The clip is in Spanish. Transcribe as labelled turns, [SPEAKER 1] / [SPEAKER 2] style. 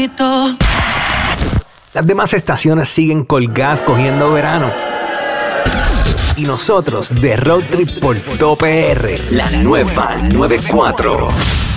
[SPEAKER 1] favorito.
[SPEAKER 2] Las demás estaciones siguen colgadas cogiendo verano. Y nosotros de Road Trip por Top PR, la nueva 94.